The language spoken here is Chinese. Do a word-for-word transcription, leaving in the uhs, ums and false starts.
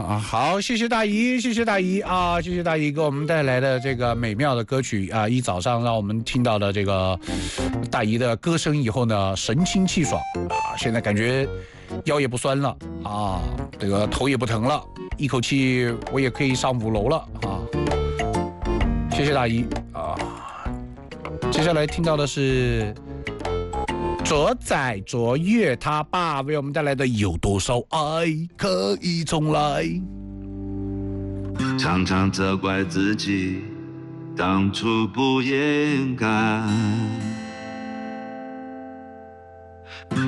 啊，好，谢谢大姨，谢谢大姨啊，谢谢大姨给我们带来的这个美妙的歌曲啊！一早上让我们听到了这个大姨的歌声以后呢，神清气爽啊！现在感觉腰也不酸了啊，这个头也不疼了，一口气我也可以上五楼了啊！谢谢大姨啊！接下来听到的是卓仔卓越他爸为我们带来的有多少爱可以重来， 常常责怪自己当初不应该